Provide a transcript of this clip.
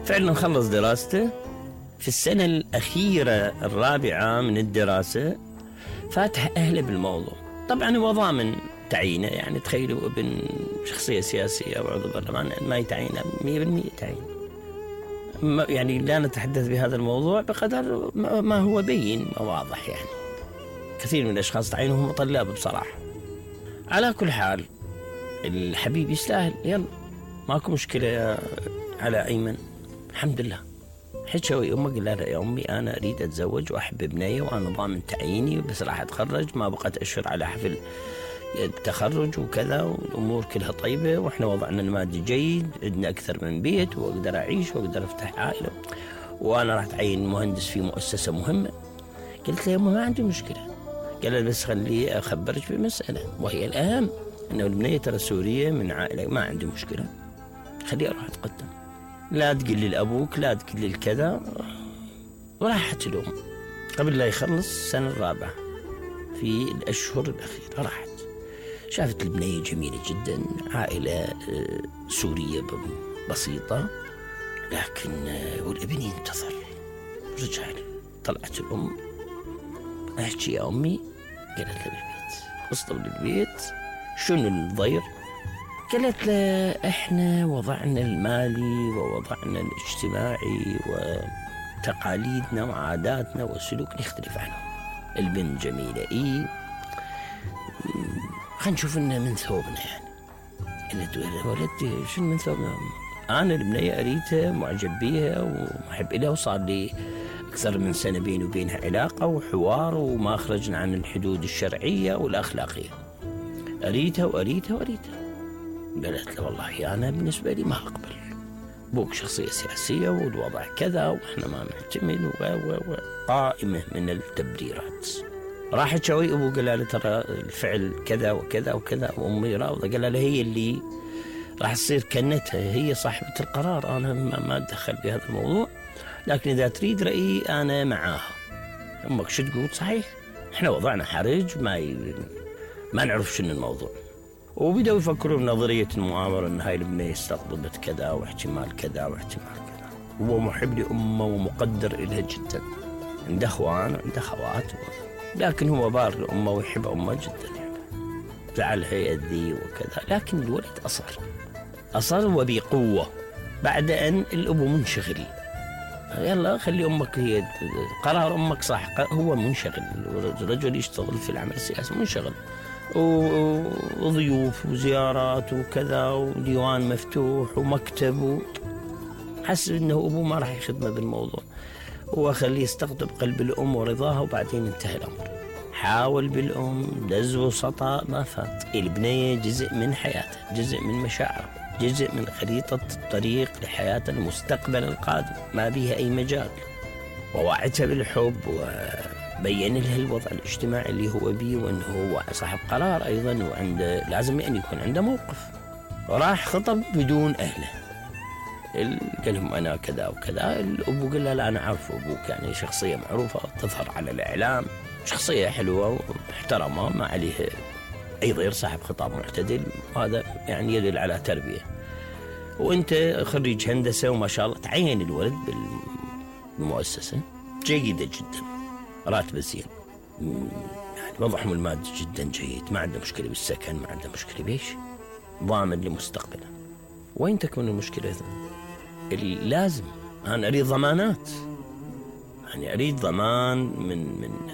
فعلا خلص دراسته في السنة الأخيرة الرابعة من الدراسة، فاتح أهله بالموضوع. طبعا هو ضامن تعيينه، يعني تخيلوا ابن شخصية سياسية أو عضو برلمان ما يتعينه 100% تعيين. يعني لا نتحدث بهذا الموضوع بقدر ما هو بين وواضح. يعني كثير من الأشخاص تعينهم طلاب بصراحة. على كل حال الحبيب يستاهل، يلا ماكو مشكلة يا على أيمن، الحمد لله. حد شوي أمه قال لها يا أمي أنا أريد أتزوج وأحب بنية وأنا ضامن تعييني، بس راح أتخرج، ما بقت أشهر على حفل التخرج وكذا، والأمور كلها طيبة، وإحنا وضعنا المادي جيد، عندنا أكثر من بيت وأقدر أعيش وأقدر أفتح عائلة، وأنا راح أتعين مهندس في مؤسسة مهمة. قلت له يا أمه ما عندي مشكلة. قال لها بس خلي أخبرك بمسألة وهي الأهم، أنه البنية ترى سورية من عائلة، ما عندي مشكلة، خليه أروح أتقدم، لا تقل لي لأبوك، لا تقل لي الكذا. وراحت الأم قبل لا يخلص السنة الرابعة في الأشهر الأخيرة، راحت شافت البنية جميلة جدا، عائلة سورية بسيطة، لكن والابن ينتظر. رجع طلعت الأم، أحكي يا أمي؟ قالت له بالبيت. وصلوا للبيت، شنو الضير؟ قالت له إحنا وضعنا المالي ووضعنا الاجتماعي وتقاليدنا وعاداتنا وسلوكنا يختلف عنهم. البنت جميلة خلينا نشوف إنه من ثوبنا. يعني قالت له ولدي شنو من ثوبنا؟ أنا البنية أريتها معجب بيها ومحب إلها، وصار لي أكثر من سنة بيني وبينها علاقة وحوار، وما خرجنا عن الحدود الشرعية والأخلاقية. أريتها وأريتها وأريتها. قالت له والله أنا بالنسبة لي ما أقبل، بوك شخصية سياسية والوضع كذا وإحنا ما نحتمل قائمة من التبريرات. راحت شوي أبو قال له ترى الفعل كذا وكذا وكذا، وأمي راضة. قال له هي اللي راح تصير كنتها، هي صاحبة القرار، أنا ما أتدخل بهذا الموضوع، لكن إذا تريد رأيي أنا معاها. أمك شو تقول؟ صحيح إحنا وضعنا حرج، ما نعرف شنو الموضوع. وبدأوا يفكروا بنظرية المؤامرة، أن هاي البنية استقطبت كذا واحتمال كذا واحتمال كذا. هو محب لأمه ومقدر إلها جدا، عنده أخوان عنده أخوات، لكن هو بار لأمه ويحب أمه جدا، يعني زعلها يأذي وكذا. لكن الولد أصر وبقوة بعد أن الأبو منشغل. يلا خلي أمك، هي قرار أمك صح، هو منشغل، الرجل يشتغل في العمل السياسي منشغل، وضيوف وزيارات وكذا وديوان مفتوح ومكتب، حسب انه ابوه ما راح يخدمه بالموضوع، هو خليه يستقطب قلب الام ورضاها، وبعدين انتهى الامر. حاول بالام دز وسطاء ما فات. البنية جزء من حياته، جزء من مشاعره، جزء من خريطة الطريق لحياة المستقبل القادم، ما بيها اي مجال. ووعدتها بالحب بين لها الوضع الاجتماعي اللي هو بيه، وانه هو صاحب قرار ايضا، وعنده لازم ان يكون عنده موقف. وراح خطب بدون اهله، قال لهم انا كذا وكذا. الابو قال له لا انا عارف ابوك، يعني شخصيه معروفه تظهر على الاعلام، شخصيه حلوه ومحترمه، ما عليه اي ضير، صاحب خطاب معتدل، وهذا يعني يدل على تربيه. وانت خريج هندسه وما شاء الله، تعين الولد بالمؤسسه جيده جدا، راتب زين، يعني وضعهم المادي جدا جيد، ما عنده مشكلة بالسكن، ما عنده مشكلة بيش، ضامن لمستقبله. وين تكون المشكلة إذن؟ لازم أنا أريد ضمانات، يعني أريد ضمان من